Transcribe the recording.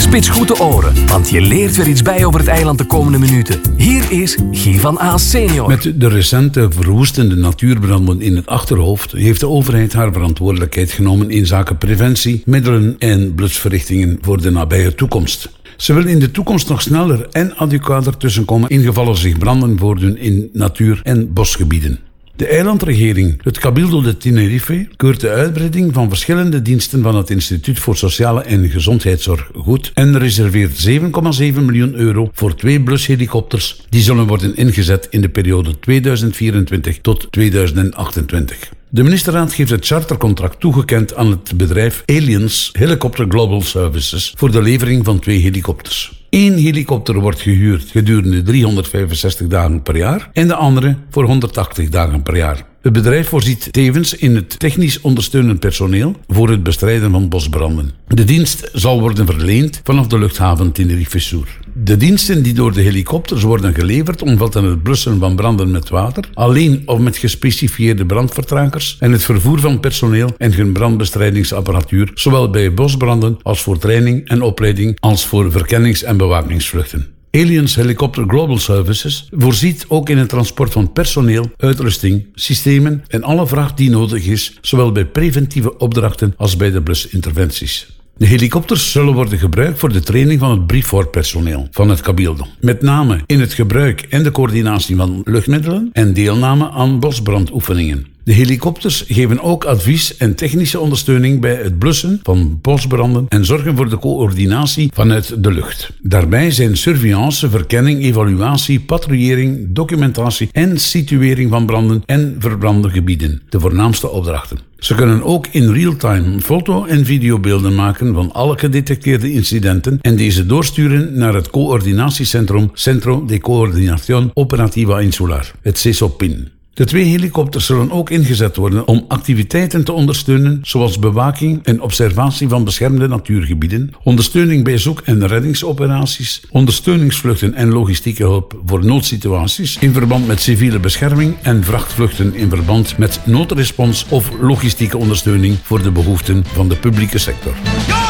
Spits goed de oren, want je leert weer iets bij over het eiland de komende minuten. Hier is Guy van Aas senior. Met de recente verwoestende natuurbranden in het achterhoofd heeft de overheid haar verantwoordelijkheid genomen in zaken preventie, middelen en blusverrichtingen voor de nabije toekomst. Ze wil in de toekomst nog sneller en adequater tussenkomen in geval er zich branden voordoen in natuur- en bosgebieden. De eilandregering, het Cabildo de Tenerife, keurt de uitbreiding van verschillende diensten van het Instituut voor Sociale en Gezondheidszorg goed en reserveert 7,7 miljoen euro voor 2 blushelikopters die zullen worden ingezet in de periode 2024 tot 2028. De ministerraad heeft het chartercontract toegekend aan het bedrijf Aliens Helicopter Global Services voor de levering van 2 helikopters. 1 helikopter wordt gehuurd gedurende 365 dagen per jaar en de andere voor 180 dagen per jaar. Het bedrijf voorziet tevens in het technisch ondersteunend personeel voor het bestrijden van bosbranden. De dienst zal worden verleend vanaf de luchthaven Tenerife-Sur. De diensten die door de helikopters worden geleverd omvatten het blussen van branden met water, alleen of met gespecifieerde brandvertragers en het vervoer van personeel en hun brandbestrijdingsapparatuur, zowel bij bosbranden als voor training en opleiding als voor verkennings- en bewakingsvluchten. Aliens Helicopter Global Services voorziet ook in het transport van personeel, uitrusting, systemen en alle vracht die nodig is, zowel bij preventieve opdrachten als bij de blusinterventies. De helikopters zullen worden gebruikt voor de training van het briefvoorpersoneel van het Cabildo. Met name in het gebruik en de coördinatie van luchtmiddelen en deelname aan bosbrandoefeningen. De helikopters geven ook advies en technische ondersteuning bij het blussen van bosbranden en zorgen voor de coördinatie vanuit de lucht. Daarbij zijn surveillance, verkenning, evaluatie, patrouillering, documentatie en situering van branden en verbrande gebieden de voornaamste opdrachten. Ze kunnen ook in real-time foto- en videobeelden maken van alle gedetecteerde incidenten en deze doorsturen naar het coördinatiecentrum Centro de Coordinación Operativa Insular, het CESOPIN. De 2 helikopters zullen ook ingezet worden om activiteiten te ondersteunen, zoals bewaking en observatie van beschermde natuurgebieden, ondersteuning bij zoek- en reddingsoperaties, ondersteuningsvluchten en logistieke hulp voor noodsituaties in verband met civiele bescherming en vrachtvluchten in verband met noodrespons of logistieke ondersteuning voor de behoeften van de publieke sector.